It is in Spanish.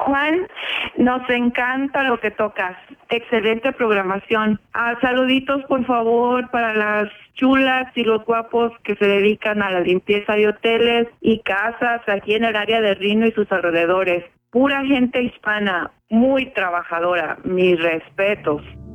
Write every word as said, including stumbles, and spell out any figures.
Juan, nos encanta lo que tocas. Excelente programación. Ah, saluditos, por favor, para las chulas y los guapos que se dedican a la limpieza de hoteles y casas aquí en el área de Reno y sus alrededores. Pura gente hispana, muy trabajadora. Mis respetos.